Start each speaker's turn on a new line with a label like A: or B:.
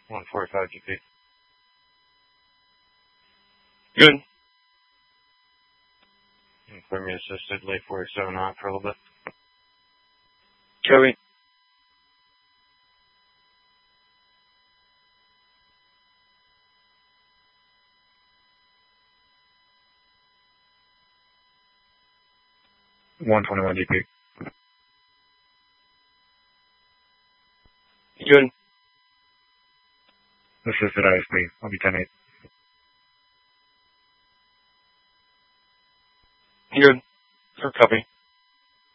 A: 145 GP. Good. Clear me assisted, late 47 on for a little bit.
B: Copy.
C: $121 GP.
B: Good.
C: Assisted ISP. I'll be 10-8.
B: Good. For copy.